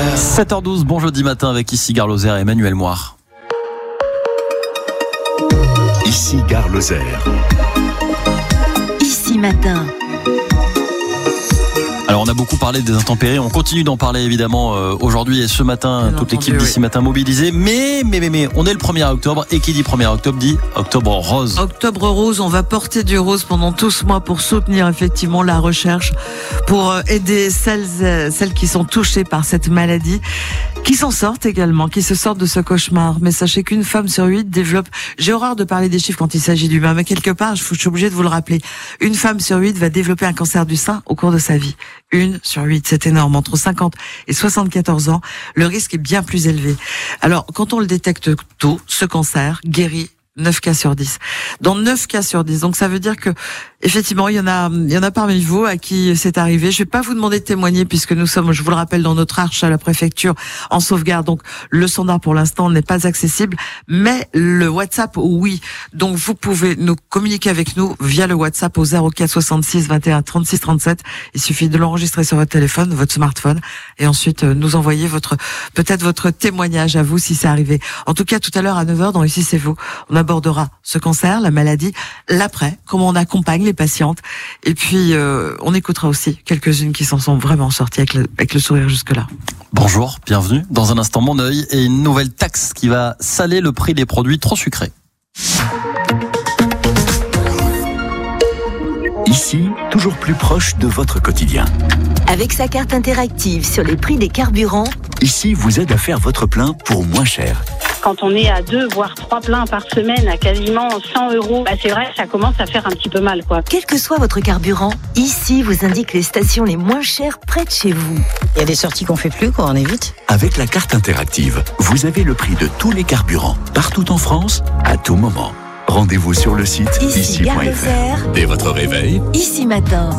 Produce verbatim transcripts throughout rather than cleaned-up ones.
sept heures douze, bon jeudi matin avec ici Gare Lozère et Emmanuel Moire. Ici Gare Lozère. Ici matin. Alors on a beaucoup parlé des intempéries, on continue d'en parler évidemment euh, aujourd'hui et ce matin, Bien toute entendu, l'équipe d'ici oui. matin mobilisée, mais, mais, mais, mais, on est le premier octobre et qui dit premier octobre dit octobre rose. Octobre rose, on va porter du rose pendant tout ce mois pour soutenir effectivement la recherche, pour aider celles, celles qui sont touchées par cette maladie, qui s'en sortent également, qui se sortent de ce cauchemar. Mais sachez qu'une femme sur huit développe, j'ai horreur de parler des chiffres quand il s'agit d'humains, mais quelque part, je suis obligée de vous le rappeler, une femme sur huit va développer un cancer du sein au cours de sa vie. Une sur huit, c'est énorme. Entre cinquante et soixante-quatorze ans, le risque est bien plus élevé. Alors, quand on le détecte tôt, ce cancer guérit neuf cas sur dix. Dans neuf cas sur dix. Donc ça veut dire que, effectivement, il y en a, il y en a parmi vous à qui c'est arrivé. Je vais pas vous demander de témoigner puisque nous sommes, je vous le rappelle, dans notre arche à la préfecture en sauvegarde. Donc le standard pour l'instant n'est pas accessible, mais le WhatsApp, oui. Donc vous pouvez nous communiquer avec nous via le WhatsApp au zéro quatre soixante-six vingt et un trente-six trente-sept. Il suffit de l'enregistrer sur votre téléphone, votre smartphone, et ensuite nous envoyer votre, peut-être votre témoignage à vous si c'est arrivé. En tout cas, tout à l'heure à neuf heures dans Ici c'est vous, on a abordera ce cancer, la maladie, l'après, comment on accompagne les patientes. Et puis, euh, on écoutera aussi quelques-unes qui s'en sont vraiment sorties avec le, avec le sourire jusque-là. Bonjour, bienvenue. Dans un instant, mon œil et une nouvelle taxe qui va saler le prix des produits trop sucrés. Ici, toujours plus proche de votre quotidien. Avec sa carte interactive sur les prix des carburants, Ici vous aide à faire votre plein pour moins cher. Quand on est à deux, voire trois pleins par semaine à quasiment cent euros, bah c'est vrai que ça commence à faire un petit peu mal, quoi. quel que soit votre carburant, Ici vous indique les stations les moins chères près de chez vous. Il y a des sorties qu'on fait plus, quoi, on évite. Avec la carte interactive, vous avez le prix de tous les carburants, partout en France, à tout moment. Rendez-vous sur le site Ici ici Gare point f Lozère. r. Dès votre réveil, Ici matin.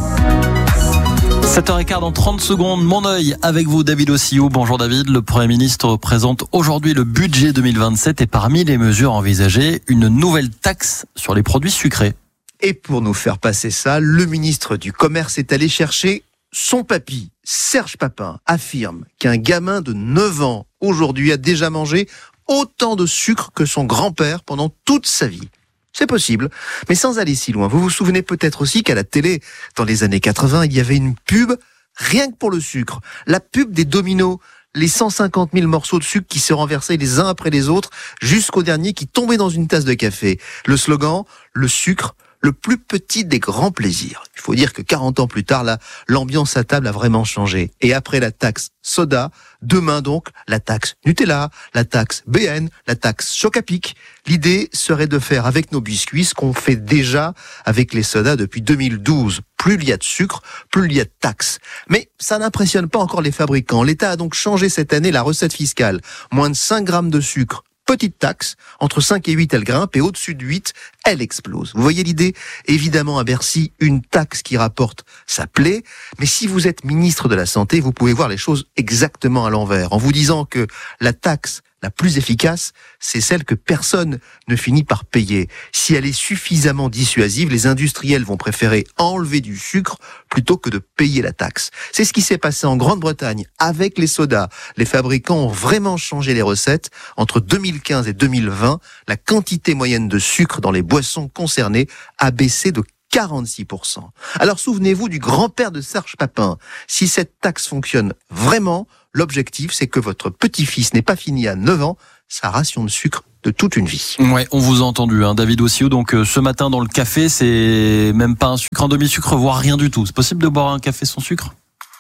sept heures quinze dans trente secondes, mon œil avec vous David Ossiou. Bonjour David, le Premier ministre présente aujourd'hui le budget deux mille vingt-sept et parmi les mesures envisagées, une nouvelle taxe sur les produits sucrés. Et pour nous faire passer ça, le ministre du Commerce est allé chercher son papy. Serge Papin affirme qu'un gamin de neuf ans aujourd'hui a déjà mangé autant de sucre que son grand-père pendant toute sa vie. C'est possible, mais sans aller si loin. Vous vous souvenez peut-être aussi qu'à la télé, dans les années quatre-vingts, il y avait une pub rien que pour le sucre. La pub des Dominos, les cent cinquante mille morceaux de sucre qui se renversaient les uns après les autres, jusqu'au dernier qui tombait dans une tasse de café. Le slogan, le sucre, le plus petit des grands plaisirs. Il faut dire que quarante ans plus tard, là, l'ambiance à table a vraiment changé. Et après la taxe soda, demain donc, la taxe Nutella, la taxe B N, la taxe Choc-à-Pic. L'idée serait de faire avec nos biscuits ce qu'on fait déjà avec les sodas depuis deux mille douze. Plus il y a de sucre, plus il y a de taxes. Mais ça n'impressionne pas encore les fabricants. L'État a donc changé cette année la recette fiscale. Moins de cinq grammes de sucre, petite taxe, entre cinq et huit elle grimpe et au-dessus de huit, elle explose. Vous voyez l'idée? Évidemment à Bercy, une taxe qui rapporte, ça plaît, mais si vous êtes ministre de la Santé, vous pouvez voir les choses exactement à l'envers, en vous disant que la taxe la plus efficace, c'est celle que personne ne finit par payer. Si elle est suffisamment dissuasive, les industriels vont préférer enlever du sucre plutôt que de payer la taxe. C'est ce qui s'est passé en Grande-Bretagne avec les sodas. Les fabricants ont vraiment changé les recettes. Entre deux mille quinze et deux mille vingt, la quantité moyenne de sucre dans les boissons concernées a baissé de quarante-six pour cent. Alors souvenez-vous du grand-père de Serge Papin. Si cette taxe fonctionne vraiment, l'objectif c'est que votre petit-fils n'ait pas fini à neuf ans sa ration de sucre de toute une vie. Ouais, on vous a entendu, hein, David Ossiou. Donc euh, ce matin dans le café, c'est même pas un sucre, un demi-sucre, voire rien du tout. C'est possible de boire un café sans sucre?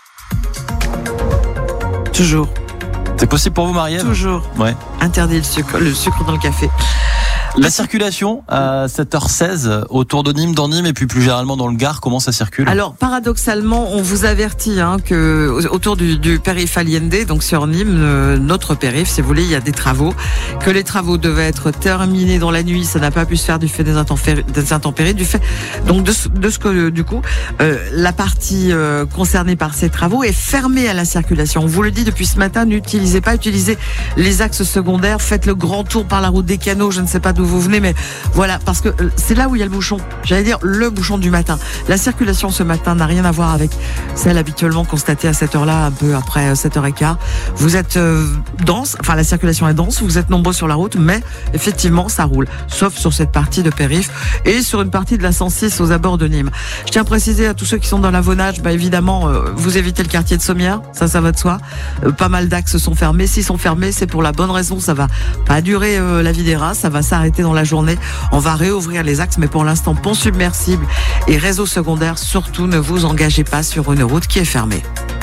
Toujours. C'est possible pour vous, Marie-Ève? Toujours. Ouais. Interdit le sucre, le sucre dans le café. La circulation à sept heures seize autour de Nîmes, dans Nîmes et puis plus généralement dans le Gard, comment ça circule? Alors paradoxalement, on vous avertit hein, que autour du, du périph' Allende, donc sur Nîmes, euh, notre périph', si vous voulez, il y a des travaux, que les travaux devaient être terminés dans la nuit, ça n'a pas pu se faire du fait des intempéries, des intempéries du fait donc de, de ce que du coup euh, la partie euh, concernée par ces travaux est fermée à la circulation. On vous le dit depuis ce matin, n'utilisez pas, utilisez les axes secondaires, faites le grand tour par la route des Canaux, je ne sais pas d'où vous venez, mais voilà, parce que c'est là où il y a le bouchon. J'allais dire le bouchon du matin. La circulation ce matin n'a rien à voir avec celle habituellement constatée à cette heure-là, un peu après sept heures quinze. Vous êtes euh, dense, enfin la circulation est dense, vous êtes nombreux sur la route, mais effectivement ça roule, sauf sur cette partie de périph' et sur une partie de la cent six aux abords de Nîmes. Je tiens à préciser à tous ceux qui sont dans l'Avonage, bah évidemment, euh, vous évitez le quartier de Sommières, ça, ça va de soi. Euh, pas mal d'axes sont fermés. S'ils sont fermés, c'est pour la bonne raison. Ça va pas durer euh, la vie des rats, ça va s'arrêter dans la journée. On va réouvrir les axes, mais pour l'instant, pont submersible et réseau secondaire, surtout ne vous engagez pas sur une route qui est fermée.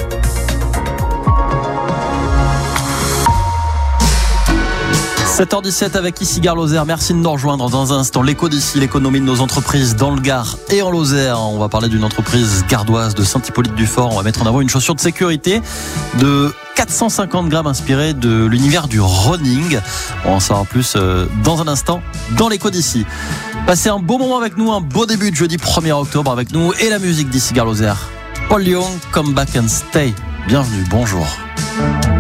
sept heures dix-sept avec ici Gare Lozère. Merci de nous rejoindre dans un instant. L'écho d'ici, l'économie de nos entreprises dans le Gard et en Lozère. On va parler d'une entreprise gardoise de Saint-Hippolyte-du-Fort. On va mettre en avant une chaussure de sécurité de quatre cent cinquante grammes inspirée de l'univers du running. On va en savoir plus dans un instant dans l'écho d'ici. Passez un beau moment avec nous, un beau début de jeudi premier octobre avec nous et la musique d'ici Gare Lozère. Paul Young, Come Back and Stay. Bienvenue, bonjour.